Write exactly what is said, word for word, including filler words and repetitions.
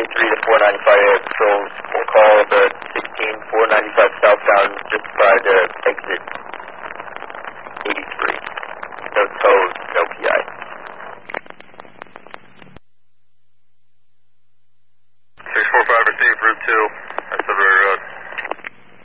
three to four ninety-five area patrols. We'll call the sixteen four ninety-five southbound just by the exit eighty-three. No tows, no P I. six four five received, route two.